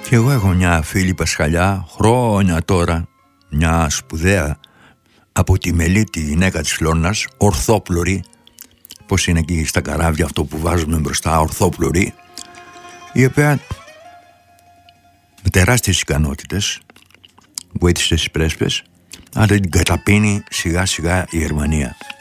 Και εγώ έχω μια φίλη Πασχαλιά, χρόνια τώρα, μια σπουδαία από τη Μελίτη γυναίκα της Φλόρνας, ορθόπλωρη, πως είναι εκεί στα καράβια αυτό που βάζουμε μπροστά, ορθόπλωρη, η οποία με τεράστιες ικανότητες βοήθησε στις πρέσπες, αλλά την καταπίνει σιγά σιγά η Γερμανία.